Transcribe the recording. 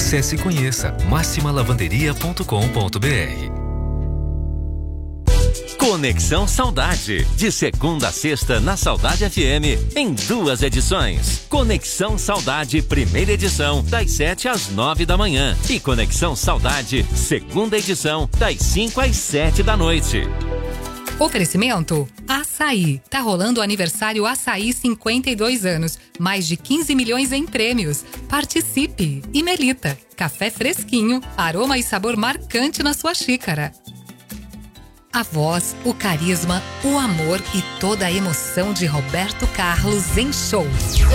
Acesse e conheça maximalavanderia.com.br. Conexão Saudade, de segunda a sexta na Saudade FM, em 2 edições. Conexão Saudade, primeira edição, das 7 às 9 da manhã. E Conexão Saudade, segunda edição, das 5 às 7 da noite. Oferecimento Açaí. Tá rolando o aniversário Açaí 52 anos. Mais de 15 milhões em prêmios. Participe! E Melita. Café fresquinho, aroma e sabor marcante na sua xícara. A voz, o carisma, o amor e toda a emoção de Roberto Carlos em show.